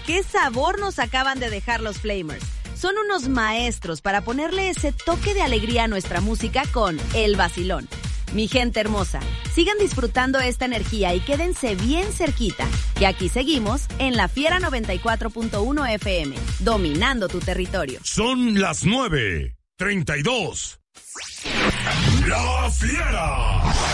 qué sabor nos acaban de dejar los Flamers. Son unos maestros para ponerle ese toque de alegría a nuestra música con El Vacilón. Mi gente hermosa, sigan disfrutando esta energía y quédense bien cerquita, que aquí seguimos en La Fiera 94.1 FM, dominando tu territorio. Son las 9:32. La Fiera.